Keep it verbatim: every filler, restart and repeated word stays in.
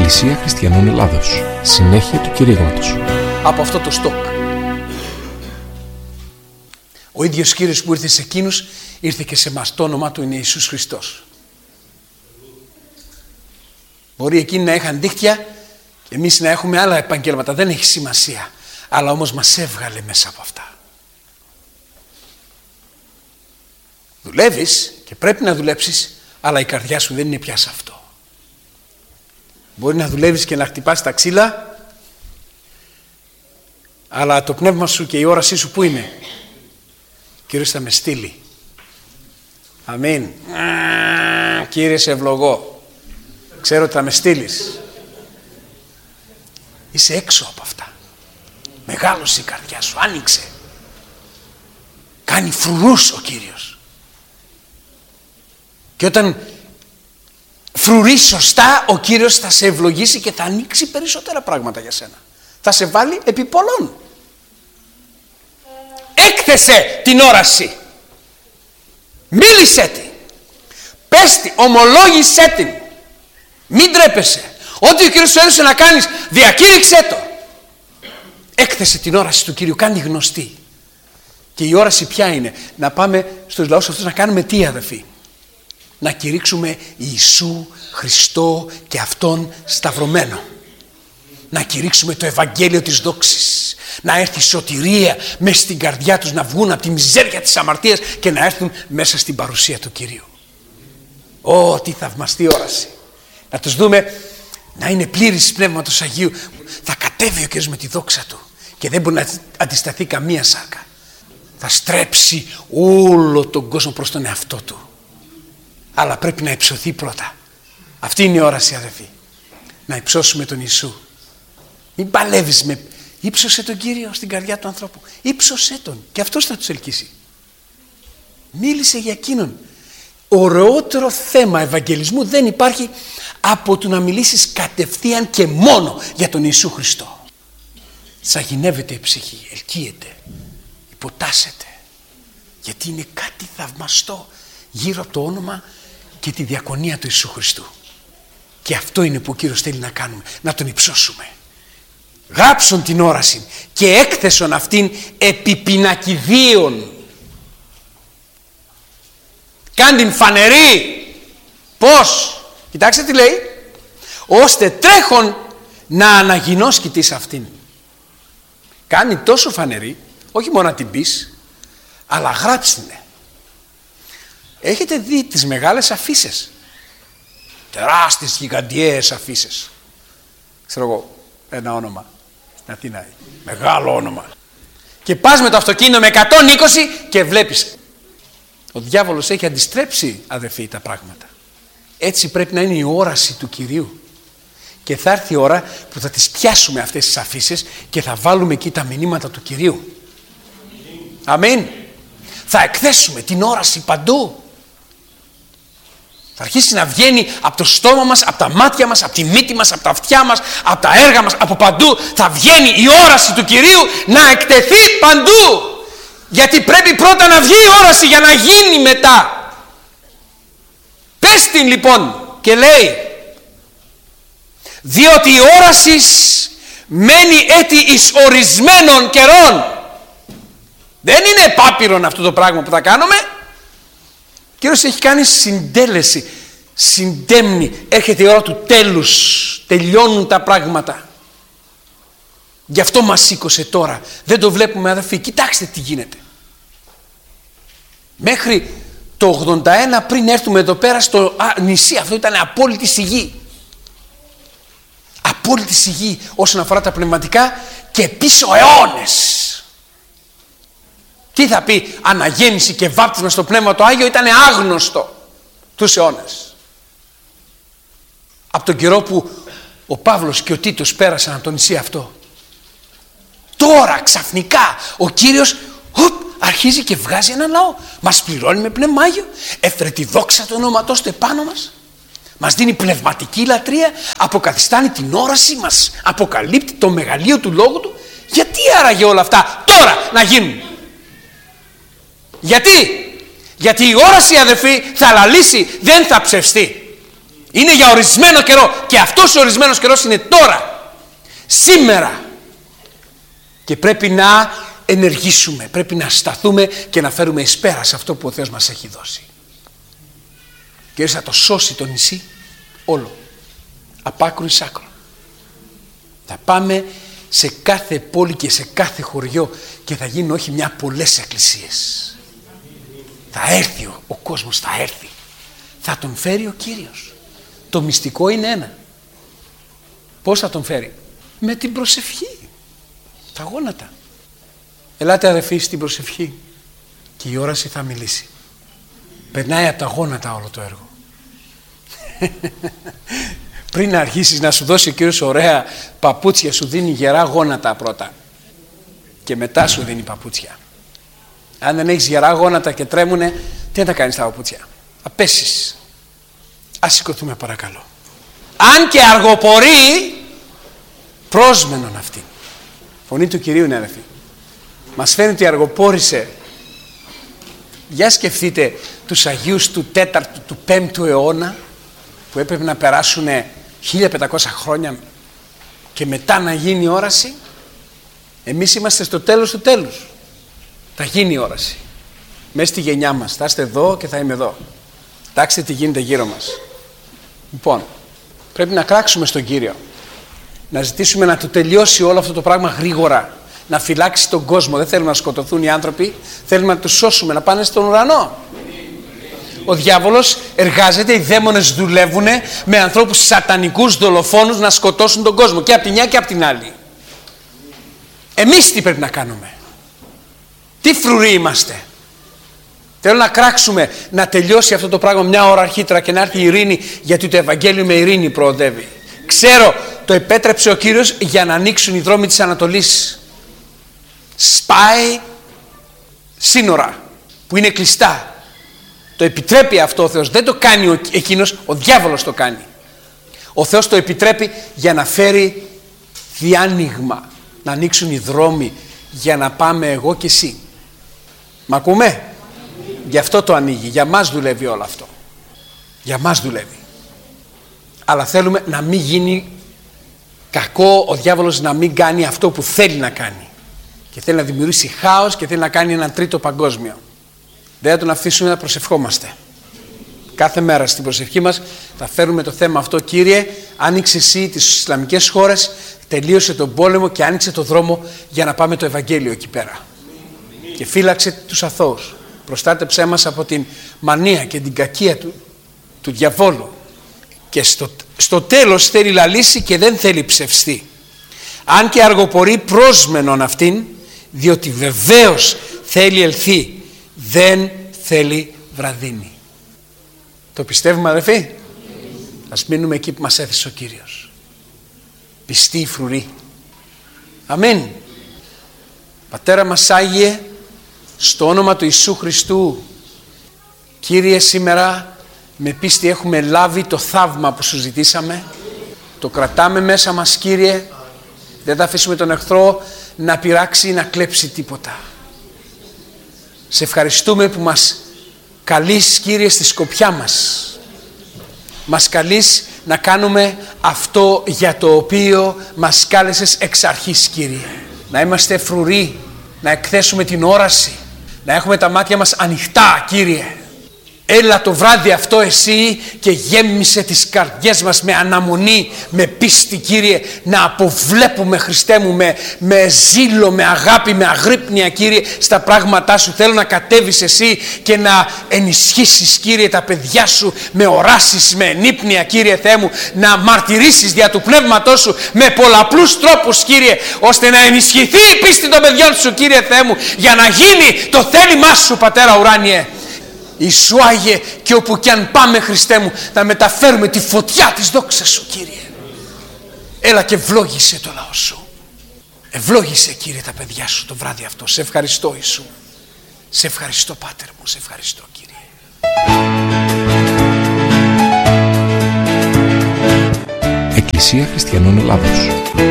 Εκκλησία Χριστιανών Ελλάδος. Συνέχεια του κηρύγματος. Από αυτό το στόκ. Ο ίδιος Κύριος που ήρθε σε εκείνους, ήρθε και σε εμάς. Το όνομά του είναι Ιησούς Χριστός. Μπορεί εκείνοι να είχαν δίχτυα και εμείς να έχουμε άλλα επαγγέλματα. Δεν έχει σημασία. Αλλά όμως μας έβγαλε μέσα από αυτά. Δουλεύεις και πρέπει να δουλέψεις, αλλά η καρδιά σου δεν είναι πια σε αυτό. Μπορεί να δουλεύεις και να χτυπάς τα ξύλα, αλλά το πνεύμα σου και η όρασή σου πού είναι? Κύριος θα με στείλει. Αμήν. Κύριε, σε ευλογώ. Ξέρω ότι θα με στείλεις. Είσαι έξω από αυτά. Μεγάλωσε η καρδιά σου, άνοιξε. Κάνει φρουρούς ο Κύριος. Και όταν φρουρείς σωστά, ο Κύριος θα σε ευλογήσει και θα ανοίξει περισσότερα πράγματα για σένα. Θα σε βάλει επί πολλών. Έκθεσε την όραση. Μίλησέ τη. Πες τη, ομολόγησέ την. Μην τρέπεσαι. Ό,τι ο Κύριος σου έδωσε να κάνεις, διακήρυξέ το. Έκθεσε την όραση του Κύριου, κάνει γνωστή. Και η όραση ποια είναι? Να πάμε στους λαούς αυτούς να κάνουμε τι, αδελφοί? Να κηρύξουμε Ιησού Χριστό και Αυτόν σταυρωμένο. Να κηρύξουμε το Ευαγγέλιο της δόξης. Να έρθει σωτηρία μέσα στην καρδιά τους, να βγουν από τη μιζέρια της αμαρτίας και να έρθουν μέσα στην παρουσία του Κυρίου. Ω, τι θαυμαστή όραση. Να τους δούμε να είναι πλήρης Πνεύματος Αγίου. Θα κατέβει ο Κύριος με τη δόξα Του και δεν μπορεί να αντισταθεί καμία σάρκα. Θα στρέψει όλο τον κόσμο προς τον εαυτό Του. Αλλά πρέπει να υψωθεί πρώτα. Αυτή είναι η όραση, αδελφοί. Να υψώσουμε τον Ιησού. Μην παλεύεις με... Ήψωσε τον Κύριο στην καρδιά του ανθρώπου. Ήψωσέ τον και αυτός θα τους ελκύσει. Μίλησε για εκείνον. Ωραιότερο θέμα ευαγγελισμού δεν υπάρχει από το να μιλήσεις κατευθείαν και μόνο για τον Ιησού Χριστό. Σαγηνεύεται η ψυχή, ελκύεται, υποτάσσεται. Γιατί είναι κάτι θαυμαστό γύρω από το όνομα και τη διακονία του Ιησού Χριστού. Και αυτό είναι που ο Κύριος θέλει να κάνουμε, να τον υψώσουμε. Γράψον την όραση και έκθεσον αυτήν επί πινακιδίων. Κάν την φανερή. Πώς? Κοιτάξτε τι λέει. Ώστε τρέχον να αναγινώσκητης αυτήν. Κάνει τόσο φανερή, όχι μόνο να την πεις, αλλά γράψτηνε. Έχετε δει τις μεγάλες αφίσες? Τεράστιες, γιγαντιαίες αφίσες. Ξέρω εγώ, ένα όνομα στην Αθήνα, μεγάλο όνομα. Και πας με το αυτοκίνητο με εκατόν είκοσι και βλέπεις. Ο διάβολος έχει αντιστρέψει, αδερφοί, τα πράγματα. Έτσι πρέπει να είναι η όραση του Κυρίου. Και θα έρθει η ώρα που θα τις πιάσουμε αυτές τις αφίσες και θα βάλουμε εκεί τα μηνύματα του Κυρίου. Αμήν. Θα εκθέσουμε την όραση παντού. Θα αρχίσει να βγαίνει από το στόμα μας, από τα μάτια μας, από τη μύτη μας, από τα αυτιά μας, από τα έργα μας, από παντού. Θα βγαίνει η όραση του Κυρίου να εκτεθεί παντού. Γιατί πρέπει πρώτα να βγει η όραση για να γίνει μετά. Πες την λοιπόν και λέει, διότι η όραση μένει έτη εις ορισμένων καιρών. Δεν είναι πάπυρον αυτό το πράγμα που θα κάνουμε. Ο Κύριος έχει κάνει συντέλεση, συντέμνει. Έρχεται η ώρα του τέλους, τελειώνουν τα πράγματα. Γι' αυτό μας σήκωσε τώρα. Δεν το βλέπουμε, αδερφοί. Κοιτάξτε τι γίνεται. Μέχρι το ογδόντα ένα, πριν έρθουμε εδώ πέρα στο α, νησί, αυτό ήταν απόλυτη σιγή. Απόλυτη σιγή όσον αφορά τα πνευματικά και πίσω αιώνες. Τι θα πει αναγέννηση και βάπτισμα στο Πνεύμα το Άγιο? Ήταν άγνωστο τους αιώνες. Από τον καιρό που ο Παύλος και ο Τίτος πέρασαν από το νησί αυτό. Τώρα ξαφνικά ο Κύριος οπ, αρχίζει και βγάζει έναν λαό. Μας πληρώνει με Πνεύμα Άγιο, έφερε τη δόξα του ονόματός του επάνω μας, μας δίνει πνευματική λατρεία, αποκαθιστάνει την όραση, μας αποκαλύπτει το μεγαλείο του λόγου του. Γιατί άραγε όλα αυτά τώρα να γίνουν? Γιατί? Γιατί η όραση, αδελφοί, θα λαλήσει, δεν θα ψευστεί. Είναι για ορισμένο καιρό και αυτός ο ορισμένος καιρός είναι τώρα, σήμερα. Και πρέπει να ενεργήσουμε, πρέπει να σταθούμε και να φέρουμε εις πέρα σε αυτό που ο Θεός μας έχει δώσει. Και θα το σώσει το νησί όλο, απ' άκρου εις άκρο. Θα πάμε σε κάθε πόλη και σε κάθε χωριό και θα γίνουν όχι μια, πολλές εκκλησίες. Θα έρθει ο, ο κόσμος, θα έρθει. Θα τον φέρει ο Κύριος. Το μυστικό είναι ένα. Πώς θα τον φέρει? Με την προσευχή. Τα γόνατα. Ελάτε αδερφοί στην προσευχή και η όραση θα μιλήσει. Περνάει από τα γόνατα όλο το έργο. Πριν να αρχίσεις να σου δώσει ο Κύριος ωραία παπούτσια, σου δίνει γερά γόνατα πρώτα και μετά σου δίνει παπούτσια. Αν δεν έχεις γερά γόνατα και τρέμουνε, τι να τα κάνεις τα παπούτσια? Θα πέσεις. Ας σηκωθούμε παρακαλώ. Αν και αργοπορεί, πρόσμενον αυτή. Φωνή του Κυρίου είναι αδερφοί. Μας φαίνεται ότι αργοπόρησε. Για σκεφτείτε τους Αγίους του τέταρτου, του πέμπτου αιώνα, που έπρεπε να περάσουν χίλια πεντακόσια χρόνια και μετά να γίνει η όραση. Εμείς είμαστε στο τέλος του τέλους. Θα γίνει η όραση. Μέσα στη γενιά μας. Θα είστε εδώ και θα είμαι εδώ. Κοιτάξτε τι γίνεται γύρω μας. Λοιπόν, πρέπει να κράξουμε στον Κύριο. Να ζητήσουμε να του τελειώσει όλο αυτό το πράγμα γρήγορα. Να φυλάξει τον κόσμο. Δεν θέλουμε να σκοτωθούν οι άνθρωποι. Θέλουμε να τους σώσουμε, να πάνε στον ουρανό. Ο διάβολος εργάζεται, οι δαίμονες δουλεύουν με ανθρώπους σατανικούς δολοφόνους να σκοτώσουν τον κόσμο. Και από τη μια και από την άλλη. Εμείς τι πρέπει να κάνουμε? Τι φρουροί είμαστε? Θέλω να κράξουμε, να τελειώσει αυτό το πράγμα μια ώρα αρχίτερα και να έρθει η ειρήνη, γιατί το Ευαγγέλιο με ειρήνη προοδεύει. Ξέρω, το επέτρεψε ο Κύριος για να ανοίξουν οι δρόμοι της Ανατολής. Σπάει σύνορα που είναι κλειστά. Το επιτρέπει αυτό ο Θεός. Δεν το κάνει ο, εκείνος, ο διάβολος το κάνει. Ο Θεός το επιτρέπει για να φέρει διάνοιγμα. Να ανοίξουν οι δρόμοι για να πάμε εγώ και εσύ. Μ' ακούμε? Γι' αυτό το ανοίγει. Για μας δουλεύει όλο αυτό. Για μας δουλεύει. Αλλά θέλουμε να μην γίνει κακό, ο διάβολος να μην κάνει αυτό που θέλει να κάνει. Και θέλει να δημιουργήσει χάος και θέλει να κάνει έναν τρίτο παγκόσμιο. Δεν θα τον αφήσουμε, να προσευχόμαστε. Κάθε μέρα στην προσευχή μας θα φέρουμε το θέμα αυτό. Κύριε, άνοιξε εσύ τις Ισλαμικές χώρες, τελείωσε τον πόλεμο και άνοιξε το δρόμο για να πάμε το Ευαγγέλιο εκεί πέρα. Και φύλαξε τους αθώους. Προστάτεψέ μας από την μανία και την κακία του, του διαβόλου. Και στο, στο τέλος θέλει λαλήσει και δεν θέλει ψευστεί. Αν και αργοπορεί, πρόσμενον αυτήν, διότι βεβαίως θέλει ελθεί, δεν θέλει βραδύνη. Το πιστεύουμε αδερφοί? Ας μείνουμε εκεί που μας έθεσε ο Κύριος. Πιστοί φρουροί. Αμήν. Πατέρα μας Άγιε, στο όνομα του Ιησού Χριστού, Κύριε, σήμερα με πίστη έχουμε λάβει το θαύμα που σου ζητήσαμε. Το κρατάμε μέσα μας, Κύριε. Δεν θα αφήσουμε τον εχθρό να πειράξει ή να κλέψει τίποτα. Σε ευχαριστούμε που μας καλείς, Κύριε, στη σκοπιά μας. Μας καλείς να κάνουμε αυτό για το οποίο μας κάλεσες εξ αρχής, Κύριε. Να είμαστε φρουροί, να εκθέσουμε την όραση, να έχουμε τα μάτια μας ανοιχτά, Κύριε. Έλα το βράδυ αυτό εσύ και γέμισε τις καρδιές μας με αναμονή, με πίστη, Κύριε, να αποβλέπουμε, Χριστέ μου, με, με ζήλο, με αγάπη, με αγρύπνια, Κύριε, στα πράγματά σου. Θέλω να κατέβεις εσύ και να ενισχύσεις, Κύριε, τα παιδιά σου με οράσεις, με ενύπνια, Κύριε Θεέ μου, να μαρτυρήσεις δια του πνεύματός σου με πολλαπλούς τρόπους, Κύριε, ώστε να ενισχυθεί η πίστη των παιδιών σου, Κύριε Θεέ μου, για να γίνει το θέλημά σου, Πατέρα ουράνιε. Ιησού Άγιε, και όπου κι αν πάμε, Χριστέ μου, να μεταφέρουμε τη φωτιά της δόξας σου, Κύριε. Έλα και ευλόγησε το λαό σου. Ευλόγησε, Κύριε, τα παιδιά σου το βράδυ αυτό. Σε ευχαριστώ, Ιησού. Σε ευχαριστώ, Πάτερ μου. Σε ευχαριστώ, Κύριε. Εκκλησία Χριστιανών Ελλάδος.